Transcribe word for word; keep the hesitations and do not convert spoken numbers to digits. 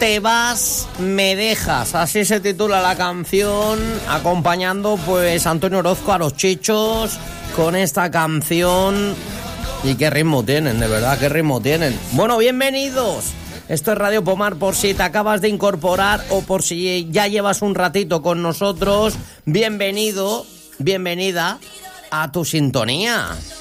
te vas, me dejas. Así se titula la canción, acompañando pues Antonio Orozco a los Chichos con esta canción. Y qué ritmo tienen, de verdad, qué ritmo tienen. Bueno, bienvenidos. Esto es Radio Pomar, por si te acabas de incorporar o por si ya llevas un ratito con nosotros. Bienvenido, bienvenida a tu sintonía.